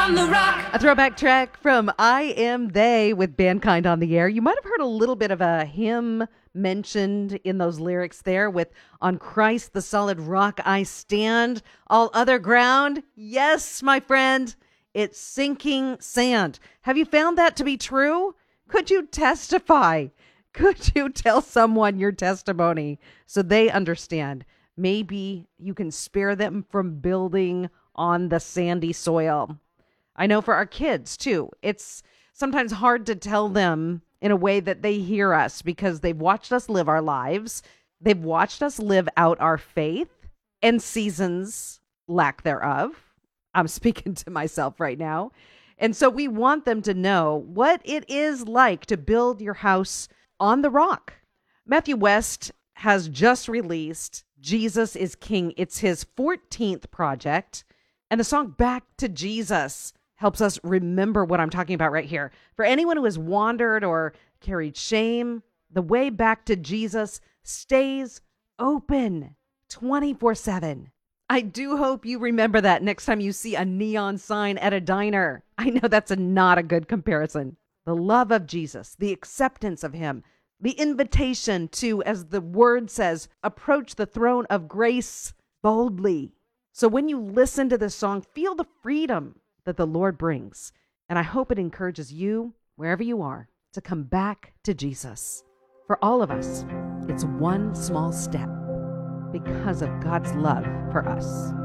on the rock. A throwback track from I Am They with Mankind on the Air. You might have heard a little bit of a hymn mentioned in those lyrics there with On Christ the solid rock I stand, all other ground. Yes, my friend, it's sinking sand. Have you found that to be true? Could you testify? Could you tell someone your testimony so they understand? Maybe you can spare them from building on the sandy soil. I know for our kids too, it's sometimes hard to tell them in a way that they hear us because they've watched us live our lives. They've watched us live out our faith and seasons lack thereof. I'm speaking to myself right now. And so we want them to know what it is like to build your house on the rock. Matthew West has just released Jesus is King. It's his 14th project. And the song Back to Jesus helps us remember what I'm talking about right here. For anyone who has wandered or carried shame, the way back to Jesus stays open 24/7. I do hope you remember that next time you see a neon sign at a diner. I know that's not a good comparison. The love of Jesus, the acceptance of him, the invitation to, as the word says, approach the throne of grace boldly. So when you listen to this song, feel the freedom that the Lord brings. And I hope it encourages you, wherever you are, to come back to Jesus. For all of us, it's one small step because of God's love for us.